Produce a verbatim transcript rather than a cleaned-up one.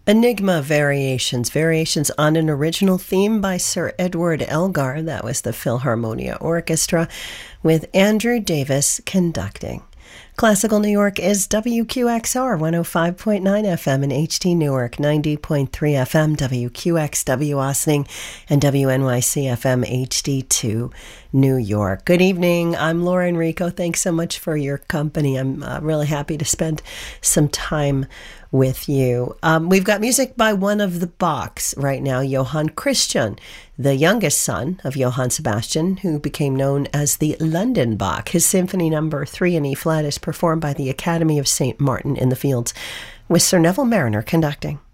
Enigma Variations, variations on an original theme by Sir Edward Elgar. That was the Philharmonia Orchestra with Andrew Davis conducting. Classical New York is W Q X R one oh five point nine F M and H D Newark ninety point three F M, W Q X W Ossining, and W N Y C F M H D two New York. Good evening. I'm Laura Enrico. Thanks so much for your company. I'm uh, really happy to spend some time with you. Um, we've got music by one of the Bachs right now, Johann Christian, the youngest son of Johann Sebastian, who became known as the London Bach. His Symphony Number Three in E flat is performed by the Academy of Saint Martin in the Fields, with Sir Neville Marriner conducting.